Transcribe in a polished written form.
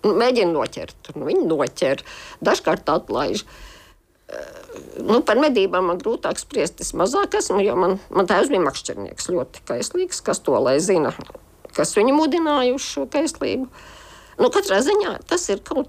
mēģina noķert. Viņi noķer, dažkārt atlaiž. Par medībām man grūtāk spriest, es mazāk esmu, jo man tēvs bija makšķernieks, ļoti kaislīgs, kas to lai zina, kas viņu mudināja uz šo kaislību. Katrā ziņā tas ir kaut